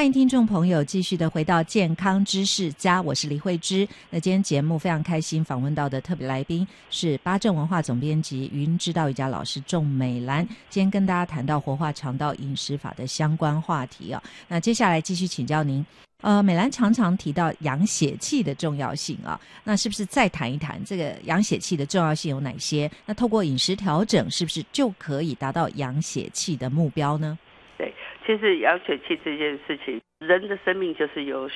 迎听众朋友继续的回到健康知识家，我是李慧芝。那今天节目非常开心访问到的特别来宾是八正文化总编辑云指导瑜伽老师仲美兰，今天跟大家谈到活化肠道饮食法的相关话题啊。那接下来继续请教您，美兰常常提到养血气的重要性啊，那是不是再谈一谈这个养血气的重要性有哪些？那透过饮食调整是不是就可以达到养血气的目标呢？ 对，其实养血气这件事情，人的生命就是由